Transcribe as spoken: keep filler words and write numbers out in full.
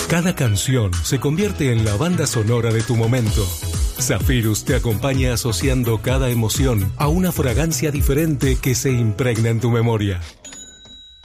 Cada canción se convierte en la banda sonora de tu momento. Zephyrus te acompaña asociando cada emoción a una fragancia diferente que se impregna en tu memoria.